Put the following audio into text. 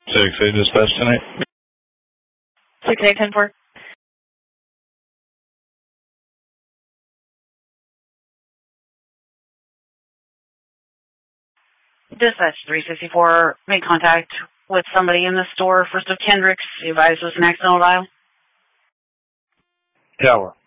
6A dispatch tonight. 6A 10-4. Dispatch 364, made contact with somebody in the store, First of Kendricks, advised was an accidental dial. Tower.